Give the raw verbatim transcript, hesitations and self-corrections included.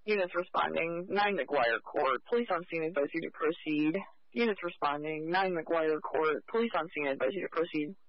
Units responding, nine McGuire Court. Police on scene advise you to proceed. Units responding, nine McGuire Court. Police on scene advise you to proceed.